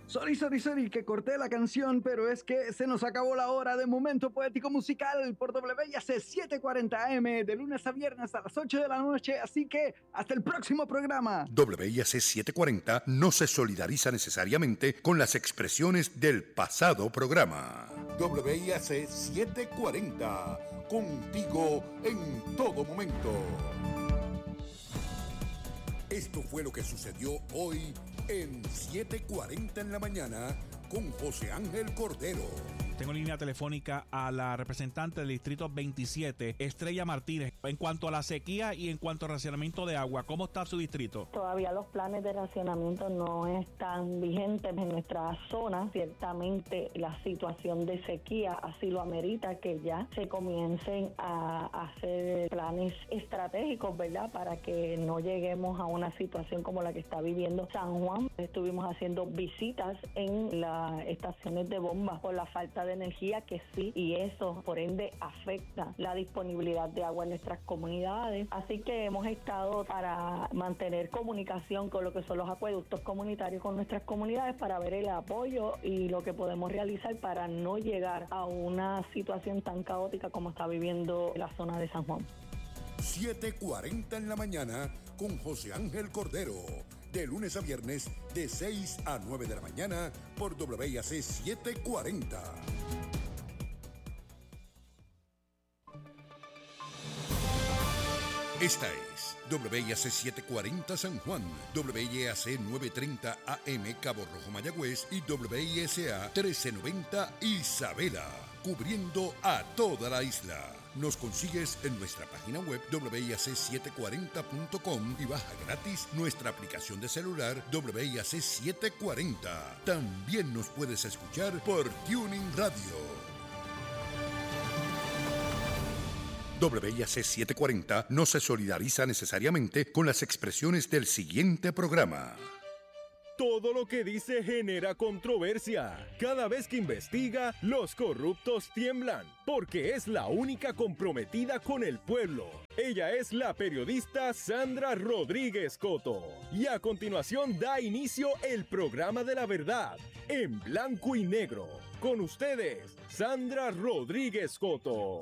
Sorry, que corté la canción, pero es que se nos acabó la hora de Momento Poético Musical por WIAC 740 AM de lunes a viernes a las 8 de la noche, así que hasta el próximo programa. WIAC 740 no se solidariza necesariamente con las expresiones del pasado programa. WIAC 740, contigo en todo momento. Esto fue lo que sucedió hoy en 7:40 en la mañana con José Ángel Cordero. Tengo línea telefónica a la representante del Distrito 27, Estrella Martínez. En cuanto a la sequía y en cuanto al racionamiento de agua, ¿cómo está su distrito? Todavía los planes de racionamiento no están vigentes en nuestra zona. Ciertamente la situación de sequía así lo amerita, que ya se comiencen a hacer planes estratégicos, ¿verdad? Para que no lleguemos a una situación como la que está viviendo San Juan. Estuvimos haciendo visitas en las estaciones de bomba por la falta de energía, que sí, y eso por ende afecta la disponibilidad de agua en nuestras comunidades. Así que hemos estado para mantener comunicación con lo que son los acueductos comunitarios con nuestras comunidades para ver el apoyo y lo que podemos realizar para no llegar a una situación tan caótica como está viviendo la zona de San Juan. 7:40 en la mañana con José Ángel Cordero. De lunes a viernes, de 6 a 9 de la mañana, por WIAC 740. Esta es WIAC 740 San Juan, WIAC 930 AM Cabo Rojo Mayagüez y WISA 1390 Isabela, cubriendo a toda la isla. Nos consigues en nuestra página web WIAC740.com y baja gratis nuestra aplicación de celular WIAC 740. También nos puedes escuchar por Tuning Radio. WIAC 740 no se solidariza necesariamente con las expresiones del siguiente programa. Todo lo que dice genera controversia. Cada vez que investiga, los corruptos tiemblan, porque es la única comprometida con el pueblo. Ella es la periodista Sandra Rodríguez Coto. Y a continuación da inicio el programa de la verdad, en blanco y negro. Con ustedes, Sandra Rodríguez Coto.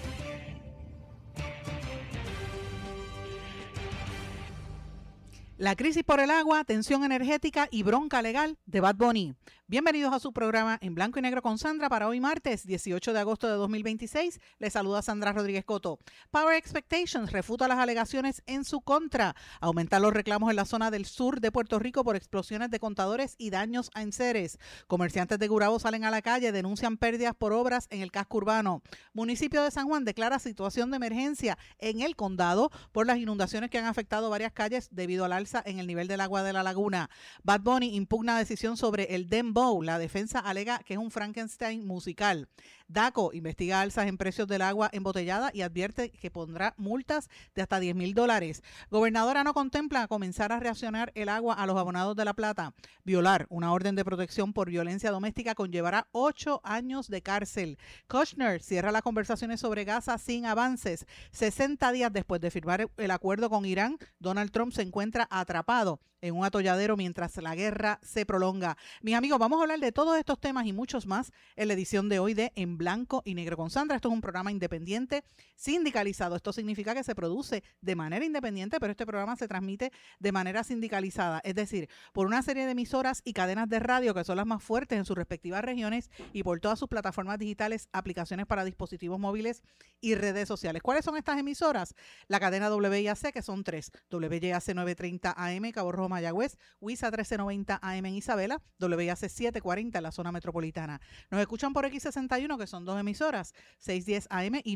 La crisis por el agua, tensión energética y bronca legal de Bad Bunny. Bienvenidos a su programa En Blanco y Negro con Sandra para hoy martes 18 de agosto de 2026. Les saluda Sandra Rodríguez Coto. Power Expectations refuta las alegaciones en su contra. Aumentar los reclamos en la zona del sur de Puerto Rico por explosiones de contadores y daños a enseres. Comerciantes de Gurabo salen a la calle, denuncian pérdidas por obras en el casco urbano. Municipio de San Juan declara situación de emergencia en el condado por las inundaciones que han afectado varias calles debido al alza en el nivel del agua de la laguna. Bad Bunny impugna decisión sobre el Dembow. La defensa alega que es un Frankenstein musical. DACO investiga alzas en precios del agua embotellada y advierte que pondrá multas de hasta $10,000. Gobernadora no contempla comenzar a reaccionar el agua a los abonados de La Plata. Violar una orden de protección por violencia doméstica conllevará 8 años de cárcel. Kushner cierra las conversaciones sobre Gaza sin avances. 60 días después de firmar el acuerdo con Irán, Donald Trump se encuentra atrapado en un atolladero mientras la guerra se prolonga. Mis amigos, vamos a hablar de todos estos temas y muchos más en la edición de hoy de En Blanco y Negro con Sandra. Esto es un programa independiente, sindicalizado. Esto significa que se produce de manera independiente, pero este programa se transmite de manera sindicalizada, es decir, por una serie de emisoras y cadenas de radio que son las más fuertes en sus respectivas regiones y por todas sus plataformas digitales, aplicaciones para dispositivos móviles y redes sociales. ¿Cuáles son estas emisoras? La cadena WIAC, que son 3, WIAC 930 AM, Cabo Rojo Mayagüez, WISA 1390 AM en Isabela, WIAC 740 en la zona metropolitana. Nos escuchan por X61, que son 2 emisoras, 610 AM y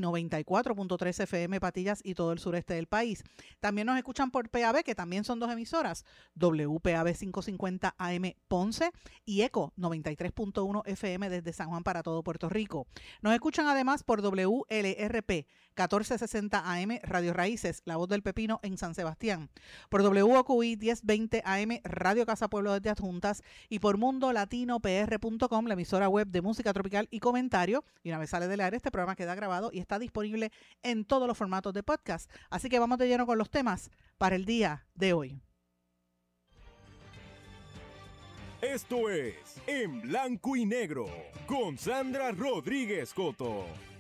94.3 FM Patillas y todo el sureste del país. También nos escuchan por PAB, que también son 2 emisoras, WPAB 550 AM Ponce y ECO 93.1 FM desde San Juan para todo Puerto Rico. Nos escuchan además por WLRP 1460 AM Radio Raíces, La Voz del Pepino en San Sebastián, por WOQI 1020 AM Radio Casa Pueblo desde Adjuntas y por mundolatinopr.com, la emisora web de música tropical y comentario. Y una vez sale del aire, este programa queda grabado y está disponible en todos los formatos de podcast. Así que vamos de lleno con los temas para el día de hoy. Esto es En Blanco y Negro con Sandra Rodríguez Coto.